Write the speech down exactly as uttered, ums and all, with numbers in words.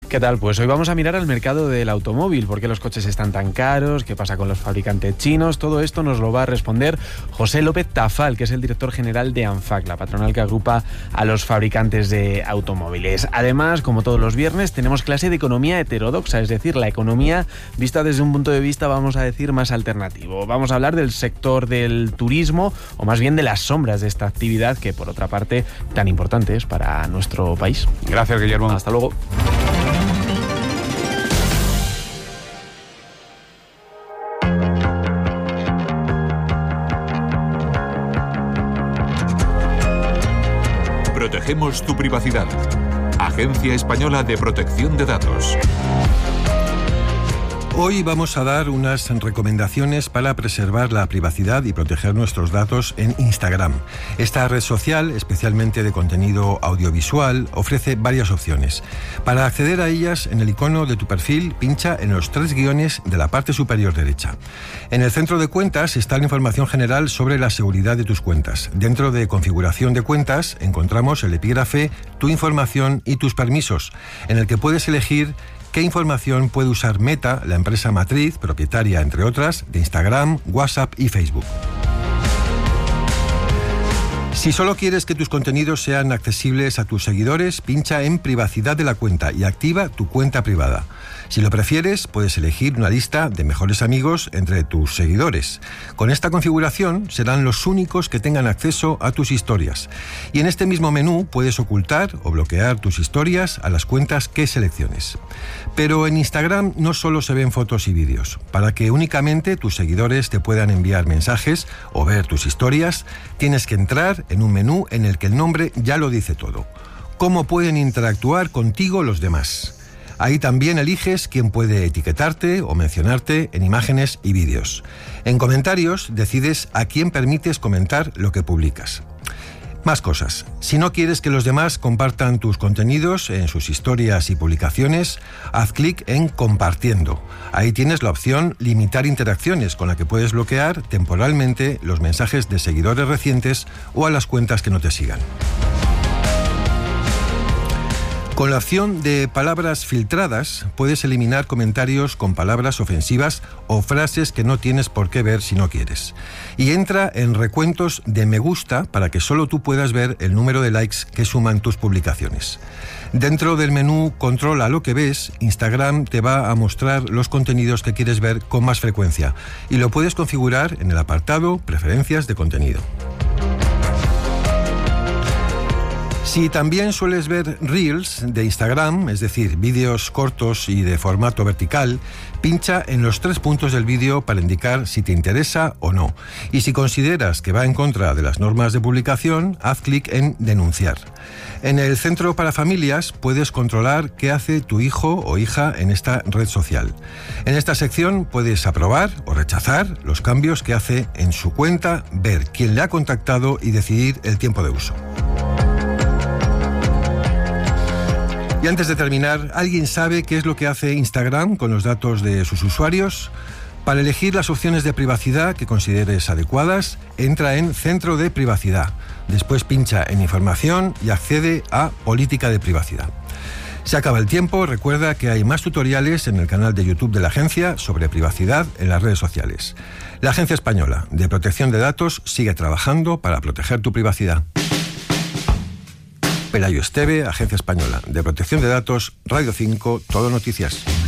¿Qué tal? Pues hoy vamos a mirar al mercado del automóvil. ¿Por qué los coches están tan caros? ¿Qué pasa con los fabricantes chinos? Todo esto nos lo va a responder José López Tafal, que es el director general de ANFAC, la patronal que agrupa a los fabricantes de automóviles. Además, como todos los viernes, tenemos clase de economía heterodoxa, es decir, la economía vista desde un punto de vista, vamos a decir, más alternativo. Vamos a hablar del sector del turismo, o más bien de las sombras de esta actividad que, por otra parte, tan importante es para nuestro país. Gracias, Guillermo. Hasta luego. Protegemos tu privacidad. Agencia Española de Protección de Datos. Hoy vamos a dar unas recomendaciones para preservar la privacidad y proteger nuestros datos en Instagram. Esta red social, especialmente de contenido audiovisual, ofrece varias opciones. Para acceder a ellas, en el icono de tu perfil, pincha en los tres guiones de la parte superior derecha. En el centro de cuentas está la información general sobre la seguridad de tus cuentas. Dentro de configuración de cuentas encontramos el epígrafe Tu información y tus permisos, en el que puedes elegir qué información puede usar Meta, la empresa matriz, propietaria, entre otras, de Instagram, WhatsApp y Facebook. Si solo quieres que tus contenidos sean accesibles a tus seguidores, pincha en Privacidad de la cuenta y activa tu cuenta privada. Si lo prefieres, puedes elegir una lista de mejores amigos entre tus seguidores. Con esta configuración serán los únicos que tengan acceso a tus historias. Y en este mismo menú puedes ocultar o bloquear tus historias a las cuentas que selecciones. Pero en Instagram no solo se ven fotos y vídeos. Para que únicamente tus seguidores te puedan enviar mensajes o ver tus historias, tienes que entrar en un menú en el que el nombre ya lo dice todo. ¿Cómo pueden interactuar contigo los demás? Ahí también eliges quién puede etiquetarte o mencionarte en imágenes y vídeos. En comentarios decides a quién permites comentar lo que publicas. Más cosas. Si no quieres que los demás compartan tus contenidos en sus historias y publicaciones, haz clic en Compartiendo. Ahí tienes la opción Limitar interacciones, con la que puedes bloquear temporalmente los mensajes de seguidores recientes o a las cuentas que no te sigan. Con la opción de palabras filtradas, puedes eliminar comentarios con palabras ofensivas o frases que no tienes por qué ver si no quieres. Y entra en recuentos de me gusta para que solo tú puedas ver el número de likes que suman tus publicaciones. Dentro del menú Controla lo que ves, Instagram te va a mostrar los contenidos que quieres ver con más frecuencia y lo puedes configurar en el apartado Preferencias de contenido. Si también sueles ver Reels de Instagram, es decir, vídeos cortos y de formato vertical, pincha en los tres puntos del vídeo para indicar si te interesa o no. Y si consideras que va en contra de las normas de publicación, haz clic en Denunciar. En el centro para familias puedes controlar qué hace tu hijo o hija en esta red social. En esta sección puedes aprobar o rechazar los cambios que hace en su cuenta, ver quién le ha contactado y decidir el tiempo de uso. Y antes de terminar, ¿alguien sabe qué es lo que hace Instagram con los datos de sus usuarios? Para elegir las opciones de privacidad que consideres adecuadas, entra en Centro de Privacidad. Después pincha en Información y accede a Política de Privacidad. Se acaba el tiempo. Recuerda que hay más tutoriales en el canal de YouTube de la agencia sobre privacidad en las redes sociales. La Agencia Española de Protección de Datos sigue trabajando para proteger tu privacidad. Pelayo Esteve, Agencia Española de Protección de Datos, Radio cinco, Todo Noticias.